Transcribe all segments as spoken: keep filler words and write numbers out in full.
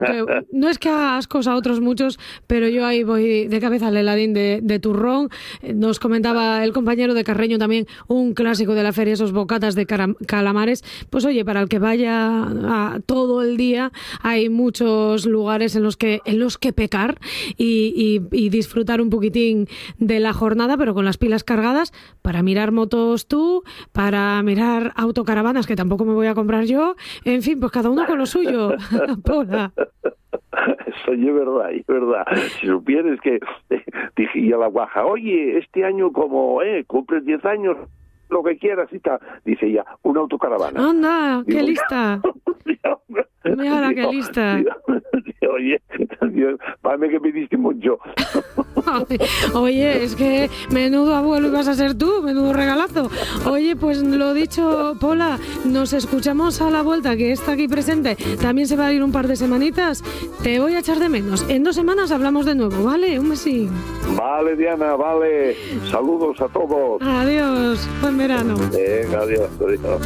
que no es que haga ascos a otros muchos, pero yo ahí voy de cabeza al heladín de, de turrón. Nos comentaba el compañero de Carreño también un clásico de la feria, esos bocatas de calamares. Pues oye, para el que vaya a todo el día, hay muchos lugares en los que en los que pecar y, y, y disfrutar un poquitín de la jornada, pero con las pilas cargadas para mirar motos tú, para mirar autocaravanas que tampoco me voy a comprar yo. En fin, pues cada uno con lo suyo. Pola. Eso es verdad, es verdad. Si supieras que eh, dije y a la guaja, oye, este año como eh, cumples diez años, lo que quieras y tal. Dice ella, una autocaravana. Anda, Digo, qué lista. Mira, qué lista. Digo, digo, oye, Dios, vale que me diste mucho. Oye, es que menudo abuelo ibas a ser tú, menudo regalazo. Oye, pues lo dicho, Pola, nos escuchamos a la vuelta, que está aquí presente. También se va a ir un par de semanitas. Te voy a echar de menos. En dos semanas hablamos de nuevo, ¿vale? Un besín. Vale, Diana, vale. Saludos a todos. Adiós. Buen verano. Venga, adiós, adiós.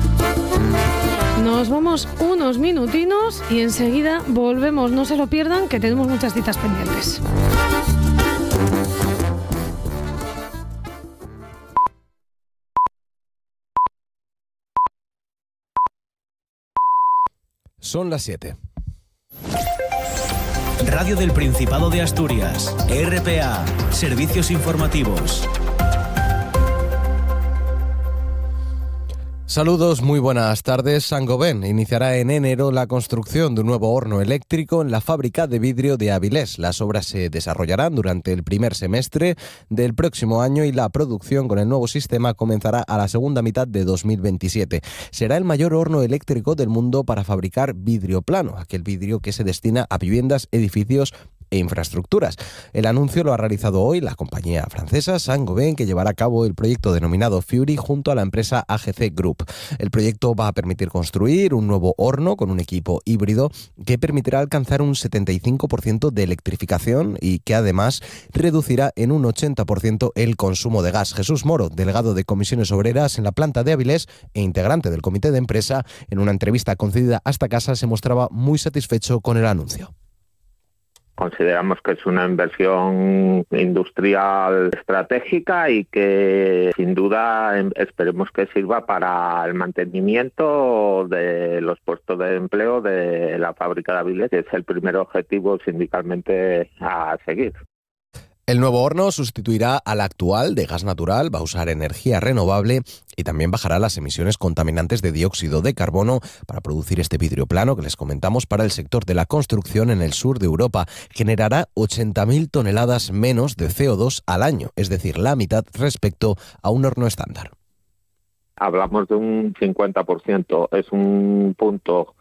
Nos vamos unos minutinos y enseguida volvemos. No se lo pierdan, que tenemos muchas citas pendientes. Son las siete. Radio del Principado de Asturias, R P A, Servicios Informativos. Saludos, muy buenas tardes. Saint-Gobain iniciará en enero la construcción de un nuevo horno eléctrico en la fábrica de vidrio de Avilés. Las obras se desarrollarán durante el primer semestre del próximo año y la producción con el nuevo sistema comenzará a la segunda mitad de dos mil veintisiete. Será el mayor horno eléctrico del mundo para fabricar vidrio plano, aquel vidrio que se destina a viviendas, edificios e infraestructuras. El anuncio lo ha realizado hoy la compañía francesa Saint-Gobain, que llevará a cabo el proyecto denominado Fury junto a la empresa A G C Group. El proyecto va a permitir construir un nuevo horno con un equipo híbrido que permitirá alcanzar un setenta y cinco por ciento de electrificación y que además reducirá en un ochenta por ciento el consumo de gas. Jesús Moro, delegado de Comisiones Obreras en la planta de Avilés e integrante del comité de empresa, en una entrevista concedida a esta casa se mostraba muy satisfecho con el anuncio. Consideramos que es una inversión industrial estratégica y que sin duda esperemos que sirva para el mantenimiento de los puestos de empleo de la fábrica de Avilés, que es el primer objetivo sindicalmente a seguir. El nuevo horno sustituirá al actual de gas natural, va a usar energía renovable y también bajará las emisiones contaminantes de dióxido de carbono para producir este vidrio plano que les comentamos para el sector de la construcción en el sur de Europa. Generará ochenta mil toneladas menos de C O dos al año, es decir, la mitad respecto a un horno estándar. Hablamos de un cincuenta por ciento, es un punto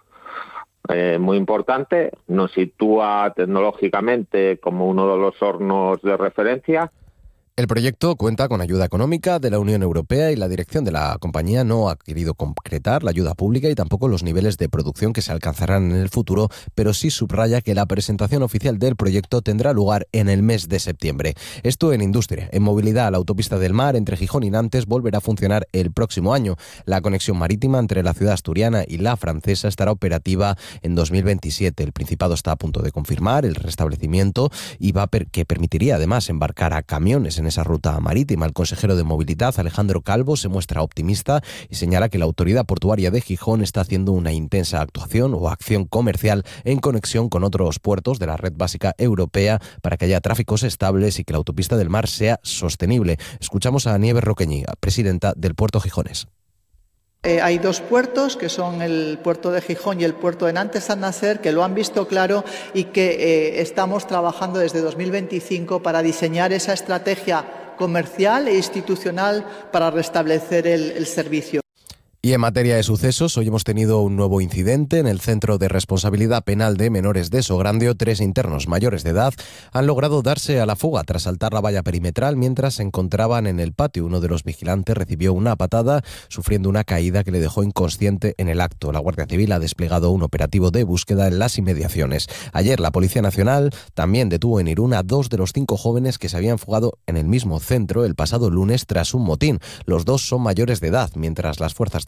Eh, muy importante, nos sitúa tecnológicamente como uno de los hornos de referencia. El proyecto cuenta con ayuda económica de la Unión Europea y la dirección de la compañía no ha querido concretar la ayuda pública y tampoco los niveles de producción que se alcanzarán en el futuro, pero sí subraya que la presentación oficial del proyecto tendrá lugar en el mes de septiembre. Esto en industria. En movilidad, la autopista del Mar entre Gijón y Nantes volverá a funcionar el próximo año. La conexión marítima entre la ciudad asturiana y la francesa estará operativa en dos mil veintisiete. El Principado está a punto de confirmar el restablecimiento y va a per- que permitiría además embarcar a camiones en esa ruta marítima. El consejero de Movilidad, Alejandro Calvo, se muestra optimista y señala que la Autoridad Portuaria de Gijón está haciendo una intensa actuación o acción comercial en conexión con otros puertos de la red básica europea para que haya tráficos estables y que la autopista del Mar sea sostenible. Escuchamos a Nieves Roqueñiga, presidenta del Puerto Gijonés. Eh, hay dos puertos, que son el puerto de Gijón y el puerto de Nantes-San Nacer, que lo han visto claro y que eh, estamos trabajando desde dos mil veinticinco para diseñar esa estrategia comercial e institucional para restablecer el, el servicio. Y en materia de sucesos, hoy hemos tenido un nuevo incidente en el Centro de Responsabilidad Penal de Menores de Sograndio. Tres internos mayores de edad han logrado darse a la fuga tras saltar la valla perimetral mientras se encontraban en el patio. Uno de los vigilantes recibió una patada, sufriendo una caída que le dejó inconsciente en el acto. La Guardia Civil ha desplegado un operativo de búsqueda en las inmediaciones. Ayer la Policía Nacional también detuvo en Irún a dos de los cinco jóvenes que se habían fugado en el mismo centro el pasado lunes tras un motín. Los dos son mayores de edad, mientras las fuerzas de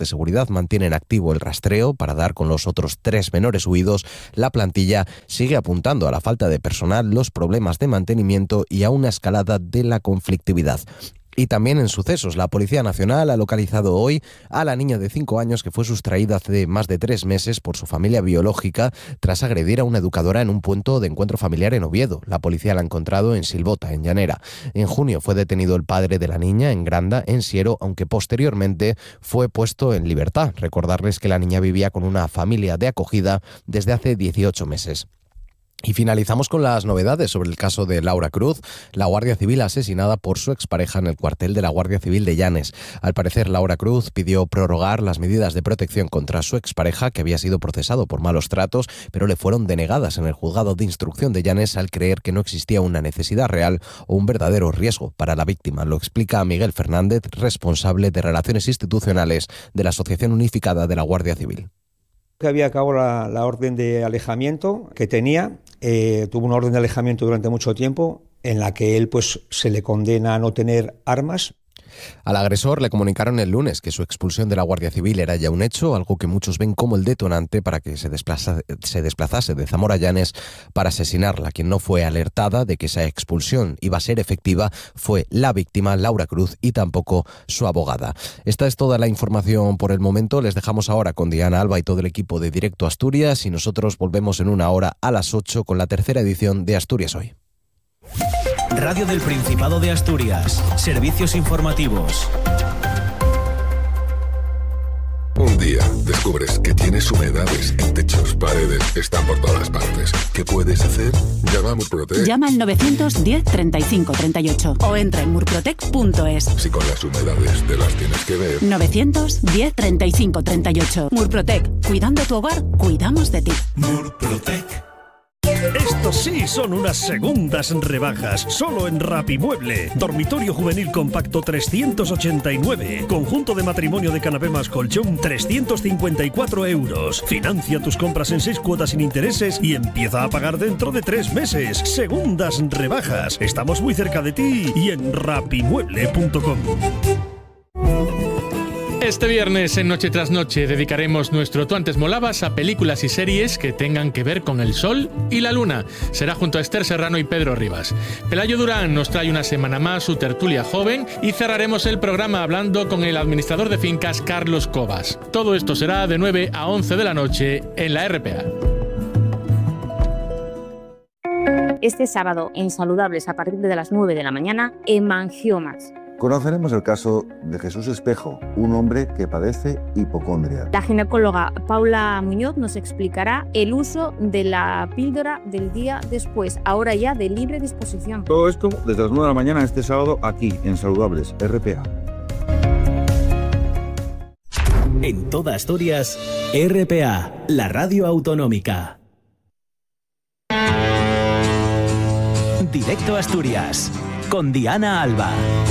seguridad mantienen activo el rastreo para dar con los otros tres menores huidos, la plantilla sigue apuntando a la falta de personal, los problemas de mantenimiento y a una escalada de la conflictividad. Y también en sucesos, la Policía Nacional ha localizado hoy a la niña de cinco años que fue sustraída hace más de tres meses por su familia biológica tras agredir a una educadora en un punto de encuentro familiar en Oviedo. La policía la ha encontrado en Silbota, en Llanera. En junio fue detenido el padre de la niña en Granda, en Siero, aunque posteriormente fue puesto en libertad. Recordarles que la niña vivía con una familia de acogida desde hace dieciocho meses. Y finalizamos con las novedades sobre el caso de Laura Cruz, la guardia civil asesinada por su expareja en el cuartel de la Guardia Civil de Llanes. Al parecer, Laura Cruz pidió prorrogar las medidas de protección contra su expareja, que había sido procesado por malos tratos, pero le fueron denegadas en el juzgado de instrucción de Llanes al creer que no existía una necesidad real o un verdadero riesgo para la víctima. Lo explica Miguel Fernández, responsable de Relaciones Institucionales de la Asociación Unificada de la Guardia Civil. Que había acabado la, la orden de alejamiento que tenía, eh, tuvo una orden de alejamiento durante mucho tiempo en la que él pues se le condena a no tener armas. Al agresor le comunicaron el lunes que su expulsión de la Guardia Civil era ya un hecho, algo que muchos ven como el detonante para que se, desplaza, se desplazase de Zamora a Llanes para asesinarla. Quien no fue alertada de que esa expulsión iba a ser efectiva fue la víctima, Laura Cruz, y tampoco su abogada. Esta es toda la información por el momento. Les dejamos ahora con Diana Alba y todo el equipo de Directo Asturias y nosotros volvemos en una hora a las ocho con la tercera edición de Asturias Hoy. Radio del Principado de Asturias. Servicios informativos. Un día descubres que tienes humedades en techos, paredes, están por todas partes. ¿Qué puedes hacer? Llama a Murprotec. Llama al novecientos diez treinta y cinco treinta y ocho o entra en murprotec punto es. Si con las humedades te las tienes que ver. novecientos diez treinta y cinco treinta y ocho. Murprotec. Cuidando tu hogar, cuidamos de ti. Murprotec. Estos sí son unas segundas rebajas, solo en Rapimueble. Dormitorio juvenil compacto trescientos ochenta y nueve. Conjunto de matrimonio de canapé más colchón trescientos cincuenta y cuatro euros. Financia tus compras en seis cuotas sin intereses y empieza a pagar dentro de tres meses. Segundas rebajas. Estamos muy cerca de ti y en rapimueble punto com. Este viernes en Noche tras Noche dedicaremos nuestro Tú antes molabas a películas y series que tengan que ver con el sol y la luna. Será junto a Esther Serrano y Pedro Rivas. Pelayo Durán nos trae una semana más su tertulia joven y cerraremos el programa hablando con el administrador de fincas Carlos Cobas. Todo esto será de nueve a once de la noche en la R P A. Este sábado en Saludables a partir de las nueve de la mañana, hemangiomas. Conoceremos el caso de Jesús Espejo, un hombre que padece hipocondria. La ginecóloga Paula Muñoz nos explicará el uso de la píldora del día después, ahora ya de libre disposición. Todo esto desde las nueve de la mañana este sábado aquí en Saludables R P A. En toda Asturias, R P A, la radio autonómica. Directo Asturias, con Diana Alba.